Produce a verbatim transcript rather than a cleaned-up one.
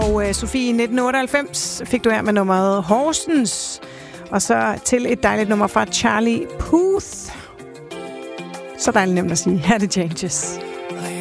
Og uh, Sofie, nitten otteoghalvfems fik du her med nummeret Horsens. Og så til et dejligt nummer fra Charlie Puth. Så dejligt nemt at sige. Her er det Changes.